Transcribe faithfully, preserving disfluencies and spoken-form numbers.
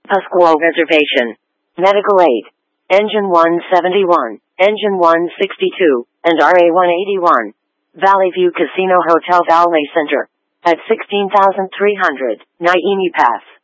Pasquale Reservation. Medical aid. Engine one seventy-one, Engine one sixty-two, and R A one eighty-one. Valley View Casino Hotel Valet Center. At sixteen thousand three hundred, Naini Pass.